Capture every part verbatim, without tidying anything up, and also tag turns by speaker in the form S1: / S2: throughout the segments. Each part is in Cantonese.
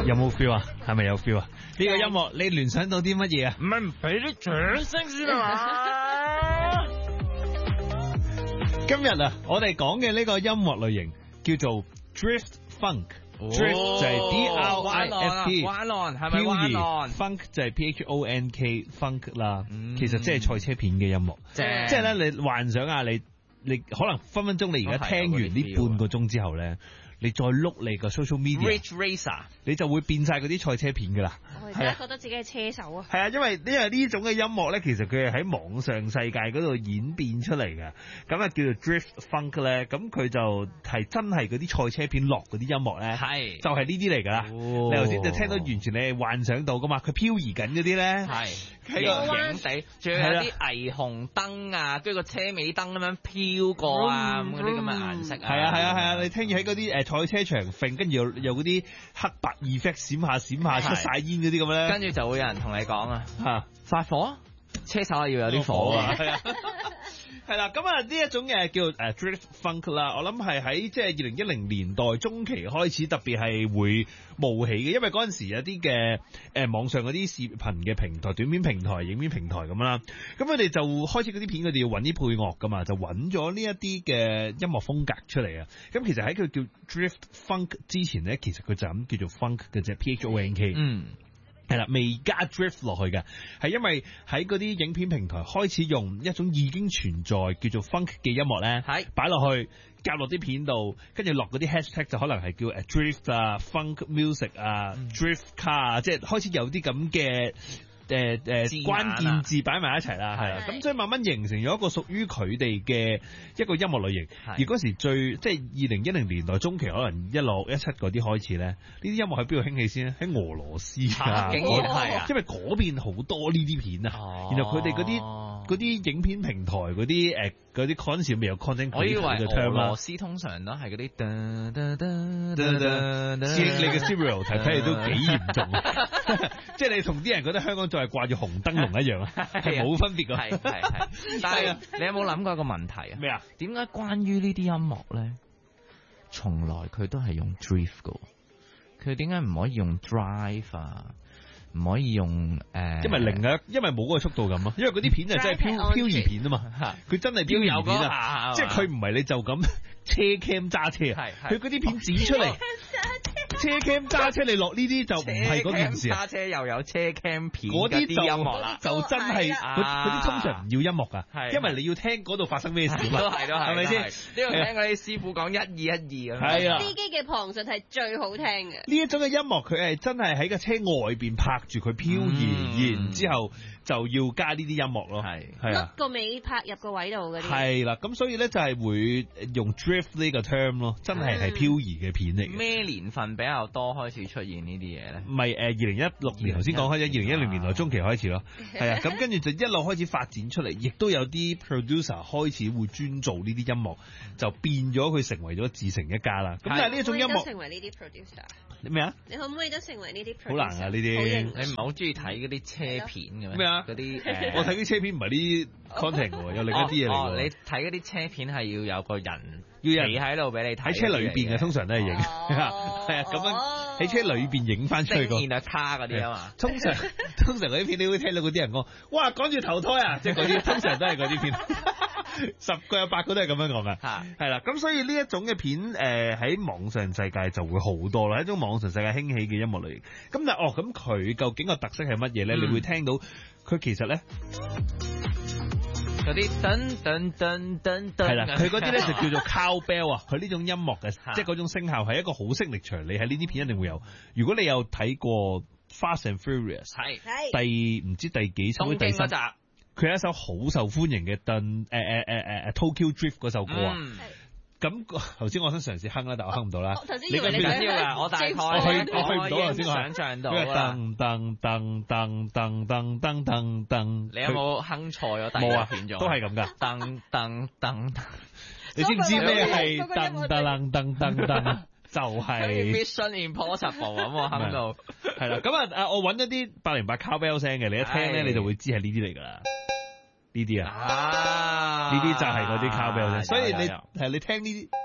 S1: 有冇 feel 啊？係咪有 feel 啊？呢個音樂你聯想到啲乜嘢啊？
S2: 唔係唔俾啲掌聲先啊嘛！
S1: 今日啊，我哋講嘅呢個音樂類型叫做 Drift Funk。Drift 就係 D R I F T，
S2: 彎岸係咪彎岸
S1: ？Funk 就係 P H O N K Funk 啦，
S2: 嗯、
S1: 其實即係賽車片嘅音樂。即
S2: 係
S1: 即係咧，你幻想下你你可能分分鐘你而家聽完呢半個鐘之後咧。你再碌你個 social media，Ridge
S2: Racer，
S1: 你就會變晒嗰啲賽車片噶啦。
S3: 我而家覺得自己係車手啊。
S1: 係啊，因為因為呢種嘅音樂咧，其實佢係喺網上世界嗰度演變出嚟嘅。咁啊叫做 Drift Funk 咧，咁佢就係真係嗰啲賽車片落嗰啲音樂咧，係就係呢啲嚟噶啦。你頭先就聽到完全你係幻想到噶嘛，佢漂移緊嗰啲咧，係
S2: 喺個景地，仲有啲霓虹燈啊，跟住個車尾燈咁樣飄過啊，咁嗰啲咁嘅顏色啊。
S1: 係啊係啊係啊，你聽住喺嗰啲誒賽車場揈，跟住有有嗰啲黑白 effect 閃下閃下出晒煙嗰啲咁咧，
S2: 跟住就會有人同你講啊，嚇發火，車手要有啲火啊，係啊，
S1: 係啦，咁啊呢一種嘅叫誒 Drift Funk 啦，我諗係喺即係二零一零年代中期開始，特別係會冒起嘅，因為嗰陣時有啲嘅誒網上嗰啲視頻嘅平台、短片平台、影片平台咁啦，咁佢哋就開始嗰啲片，佢哋要揾啲配樂噶嘛，就揾咗呢一啲嘅音樂風格出嚟啊。咁其實喺佢叫 Drift Funk 之前咧，其實佢就咁叫做 Funk 嘅啫 ，P H O N K。嗯。係啦，未加 drift 落去嘅，係因為喺嗰啲影片平台開始用一種已經存在叫做 funk 嘅音樂咧，係擺落去夾落啲片度，跟住落嗰啲 hashtag 就可能係叫 drift 啊、funk music 啊、嗯、drift car 啊，即係開始有啲咁嘅誒誒關鍵字擺埋一齊啦，係啦，咁所以慢慢形成咗一個屬於佢哋嘅一個音樂類型。而嗰時最即係二零一零年代中期，可能一六一七嗰啲開始咧，呢啲音樂喺邊度興起先咧？喺俄羅斯啊，
S2: 竟然係啊，
S1: 因為嗰邊好多呢啲片啊，哦、然後佢哋嗰啲。嗰啲影片平台嗰啲誒嗰啲嗰陣時未有 content，
S2: 我以為
S1: 嘅 term 啦。
S2: 俄羅斯通常都係嗰啲，
S1: 師兄你嘅 serial 睇睇嚟都幾嚴重，即係你同啲人覺得香港仲係掛住紅燈籠一樣啊，係冇分別㗎。
S2: 係係係，但係你有冇諗過一個問題啊？
S1: 咩啊？
S2: 點解關於呢啲音樂咧，從來佢都係用 drift 㗎？佢點解唔可以用 drive 啊？唔可以用誒、呃，
S1: 因為零啊，因為冇嗰個速度感咯，因為嗰啲片就真係漂漂移片啊嘛，佢真係漂移片啊，即係佢唔係你就咁車 cam 揸車啊，佢嗰啲片剪出嚟。車 cam 揸車你落呢啲就唔係嗰件事，
S2: 揸車又有車 cam 片
S1: 嗰啲
S2: 音樂啦，
S1: 就真係嗰啲通常唔要音樂噶，因為你要聽嗰度發生咩事嘛，
S2: 都係都係，係咪先？呢度聽嗰啲師傅講一二一二咁，
S1: 係啊，
S3: 司機嘅旁述係最好聽嘅。
S1: 呢一種嘅音樂佢係真係喺個車外邊拍住佢漂移，然之後就要加呢啲音樂咯，係係啊，
S3: 個尾拍入個位度嗰啲，
S1: 係啦，咁所以咧就係會用 drift 呢個 term 咯，真係係漂移嘅片嚟嘅。
S2: 咩年份比較多開始出現呢啲嘢咧？
S1: 唔係誒，二零一六年頭先講開咗，二零一零年代中期開始咯，係啊，咁跟住就一路開始發展出嚟，亦都有啲 producer 開始會專做呢啲音樂，就變咗佢成為咗自成一家啦。咁但係呢一種音樂
S3: 成為呢啲 producer
S1: 咩啊？
S3: 你可唔可以都成為呢啲 producer？
S1: 好難啊呢啲，
S2: 你唔係好中意睇嗰啲車片嘅咩？
S1: 咩啊？
S2: 嗰啲
S1: 誒，我睇啲車片唔係啲 content 喎，有另一啲嘢嚟喎。
S2: 你睇嗰啲車片係要有個人
S1: 要
S2: 企喺度俾你睇，
S1: 喺車裏邊嘅通常都係影，係啊咁樣喺車裏邊影翻出去個。
S2: 正卡嗰啲啊嘛，
S1: 通常通常嗰啲片你會聽到嗰啲人講，哇趕住投胎啊，即係嗰啲通常都係嗰啲片。十個有八個都係咁樣講噶，係啦，咁所以呢一種嘅片誒喺、呃、網上世界就會好多啦，一種網上世界興起嘅音樂類型。咁但係哦，咁佢究竟個特色係乜嘢咧？嗯、你會聽到佢其實咧
S2: 嗰啲噔噔噔噔噔，
S1: 係啦，佢嗰啲咧就叫做 cowbell 啊，佢呢種音樂嘅，即係嗰種聲效係一個好識力場，你喺呢啲片一定會有。如果你有睇過 Fast and Furious， 係第唔知第幾集第三集。佢係一首好受歡迎嘅鄧誒誒誒誒 Tokyo Drift 嗰首歌啊，咁頭先我想嘗試哼啦，但我哼唔到啦。
S3: 頭先以為你想
S2: 要我大概
S1: 我去我去唔到頭先我
S2: 想象到
S1: 噔噔噔噔噔噔噔噔噔，
S2: 你有冇哼錯咗？
S1: 冇啊，都係咁噶。
S2: 噔噔噔，
S1: 你知唔知咩係噔噔噔噔噔？就係
S2: Mission Impossible 咁我哼到
S1: 係啦。咁啊我揾咗啲八零八 cowbell 聲嘅，你一聽咧你就會知係呢啲嚟噶啦。呢啲啊，呢啲就係嗰啲 cowbell 聲，所以你係你聽呢啲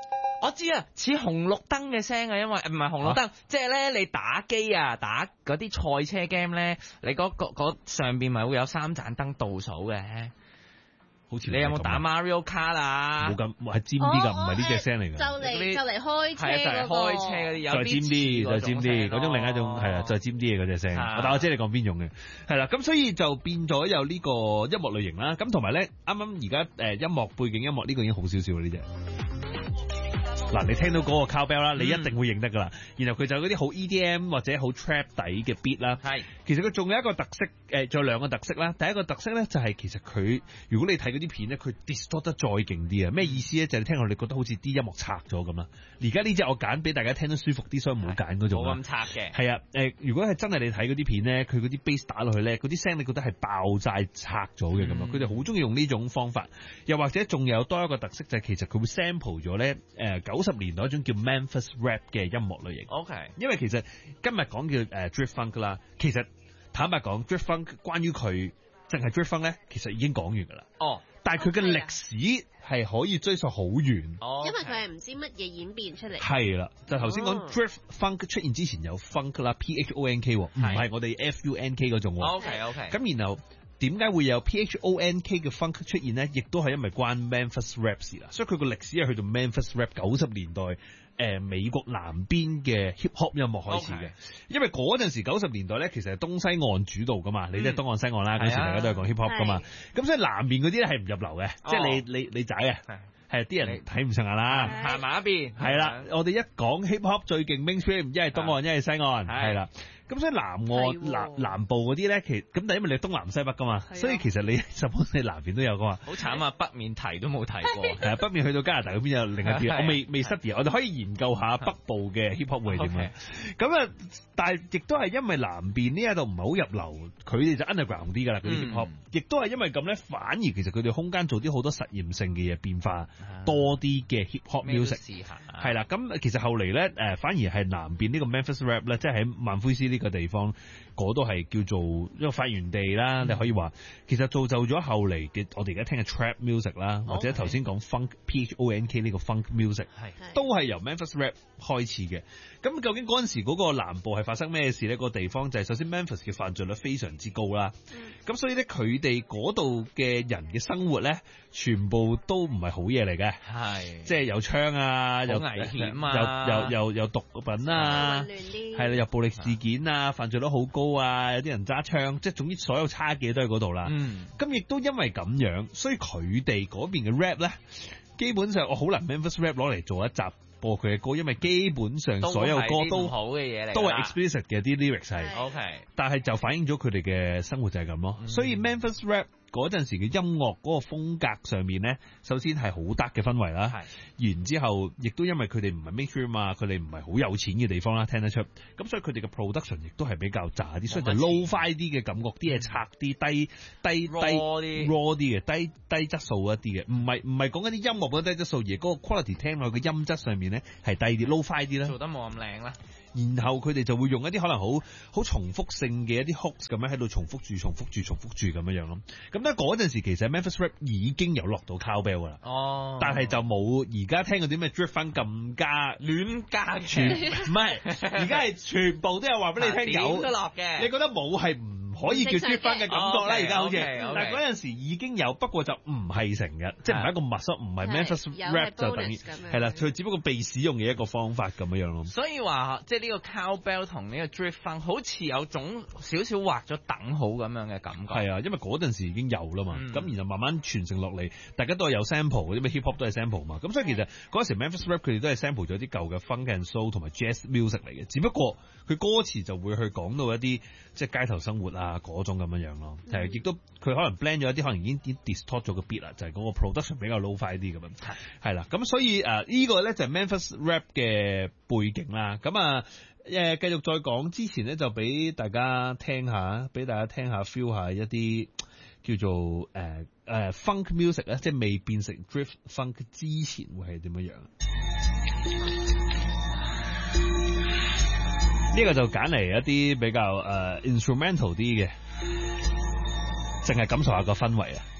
S2: 我知啊，似紅綠燈嘅聲啊，因為唔係紅綠燈，即係咧你打機啊，打嗰啲賽車 game 咧，你嗰個嗰上邊咪會有三盞燈倒數嘅。
S1: 好似
S2: 你有冇打 Mario Kart 啊？
S1: 冇咁，係尖啲㗎，唔係呢隻聲嚟㗎。
S3: 就嚟就嚟開車
S2: 係啊，就係
S3: 嗰個
S2: 開車嗰啲有
S1: 再尖啲，再尖啲，嗰種另一種
S2: 哦
S1: 係啊，再尖啲嘅嗰隻聲。
S2: 啊
S1: 但我知你講邊種嘅，係啦。咁所以就變咗有呢個音樂類型啦。咁同埋咧，啱啱而家誒音樂背景音樂呢個已經好少少啦呢隻。嗱，你聽到嗰個 cowbell 啦，你一定會認得噶啦。然後佢就有嗰啲好 E D M 或者好 trap 底嘅 beat 啦。
S2: 係，
S1: 其實佢仲有一個特色，誒，仲有兩個特色啦。第一個特色咧就係其實佢，如果你睇嗰啲片咧，佢 distort 得再勁啲啊。咩意思咧？就係你聽落你覺得好似啲音樂拆咗咁啦。而家呢隻我揀俾大家聽得舒服啲，所以唔好揀嗰種啦。
S2: 冇咁拆嘅。
S1: 係啊，誒，如果係真係你睇嗰啲片咧，佢嗰啲 bass 打落去咧，嗰啲聲你覺得係爆晒拆咗嘅咁啊。佢哋好中意用呢種方法，又或者仲有多一個特色就係其實佢會 sample 咗咧，誒九十年代一種叫 Memphis Rap 嘅音樂類型。
S2: OK，
S1: 因為其實今日講叫誒 Drift Funk 啦，其實坦白講 Drift Funk 關於佢淨係 Drift Funk 咧，其實已經講完㗎啦。
S2: 哦，
S1: 但係佢嘅歷史係可以追溯好遠。
S2: 哦，
S3: 因為佢係唔知乜嘢演變出嚟。
S1: 係啦，就頭先講
S2: 哦
S1: Drift Funk 出現之前有 Funk 啦 ，P H O N K 唔係我哋 F U N K 嗰種。
S2: OK OK，
S1: 咁然後點解會有 P H O N K 嘅 Funk 出現咧？亦都係因為關 Memphis Rap 事啦，所以佢個歷史係去到 Memphis Rap 九十年代。誒、呃、美國南邊嘅 hip hop 音樂開始嘅，
S2: Okay.
S1: 因為嗰陣時九十年代咧，其實係東西岸主導噶嘛，
S2: 嗯、
S1: 你即係東岸西岸啦，嗰時大家都係講 hip hop 噶嘛，咁所以南面嗰啲咧係唔入流嘅，
S2: 哦、
S1: 即係你你你仔啊，係啲人睇唔上眼啦，
S2: 行埋一邊，
S1: 係啦，我哋一講 hip hop 最勁 mainstream，一係東岸一係西岸，係啦。咁所以南岸南南部嗰啲咧，其咁但係因為你東南西北噶嘛，所以其實你 suppose 你南邊都有噶嘛。
S2: 好慘啊！北面提都冇提過，
S1: 係啊，北面去到加拿大嗰邊有另一啲，我未未 study，我哋可以研究下北部嘅 hip hop 會係點樣。咁啊，但係亦都係因為南邊呢一度唔係好入流，佢哋就 underground 啲㗎啦，嗰啲 hip hop。亦都係因為咁咧，反而其實佢哋空間做啲好多實驗性嘅嘢，變化多啲嘅 hip hop music。係啦，咁其實後嚟咧誒，反而係南邊呢個 Memphis Rap 咧，即係喺曼菲斯呢個地方，嗰度係叫做一個發源地啦。嗯、你可以話，其實造就咗後嚟嘅我哋而家聽嘅 trap music 啦，或者頭先講 funk P H O N K 呢個 funk music，都係由 Memphis Rap 開始嘅。咁究竟嗰陣時嗰個南部係發生咩事咧？個地方就係首先 Memphis 嘅犯罪率非常之高啦。咁、嗯、所以咧，佢哋嗰度嘅人嘅生活咧，全部都唔係好嘢嚟嘅。係，即係有槍啊，有危險啊，又又又又毒品啊，係啦，又暴力事件啊，犯罪率好高啊，有啲人揸槍，即係總之所有差嘅都喺嗰度啦。嗯，咁亦都因為咁樣，所以佢哋嗰邊嘅 rap 咧，基本上我好難 Memphis Rap 攞嚟做一集播佢嘅歌，因為基本上所有歌都
S2: 好嘅嘢嚟，
S1: 都係 explicit 嘅啲 lyrics 係。OK，但係就反映咗佢哋嘅生活就係咁咯。嗯、所以 Memphis Rap 嗰陣時嘅音樂嗰個風格上面咧，首先係好得嘅氛圍啦。係，然之後亦都因為佢哋唔係 mainstream 啊，佢哋唔係好有錢嘅地方啦，聽得出。咁所以佢哋嘅 production 亦都係比較渣啲，所以就 low-fi 啲嘅感覺，啲嘢拆啲低低低 raw 啲 raw 啲嘅低低質素一啲嘅，唔係唔係講緊啲音樂嗰啲低質素，而嗰個 quality 聽落去嘅音質上面咧係低啲 low-fi 啲啦。做得冇咁靚啦。然後佢哋就會用一啲可能好好重複性嘅一啲 hooks 咁樣喺度重複住、重複住、重複住咁樣樣咯。咁咧嗰陣時其實 Memphis Rap 已經有落到 cowbell 㗎啦。哦。但係就冇而家聽嗰啲咩 drift funk 咁加亂加全，唔係而家係全部都有話俾你聽有。點都落嘅。你覺得冇係唔可以叫 drift funk 嘅感覺咧？而家好似，但係嗰陣時已經有，不過就唔係成日，即係唔係一個密室，唔係 Memphis Rap 就等於係啦，佢只不過被使用嘅一個方法咁樣樣咯。所以話即係呢個 cowbell 同呢個 drift funk 好似有種少少畫咗等號咁樣嘅感覺。係啊，因為嗰陣時已經有啦嘛，咁、嗯、然後慢慢傳承落嚟，大家都係有 sample 嗰啲咩 hip hop 都係 sample 嘛，咁所以其實嗰陣時 Memphis Rap 佢哋都係 sample 咗啲舊嘅 funk and soul 同埋 jazz music 嚟嘅，只不過佢歌詞就會去講到一啲即係街頭生活啊嗰種咁樣樣咯，係亦、嗯、都佢可能 blend 咗一啲可能已經啲 distort 咗個 beat 啦，就係嗰個 production 比較 low-fi 啲咁樣，係啦，咁所以誒、呃這個、呢個咧就係、是、Memphis Rap 嘅背景啦，咁啊。誒，繼續再講之前咧，就俾大家聽下，俾大家聽下 feel 下一啲叫做誒誒、呃呃、funk music 咧，即係未變成 drift funk 之前會係點樣樣？呢、這個就揀嚟一啲比較誒、呃、instrumental 啲嘅，淨係感受下個氛圍啊！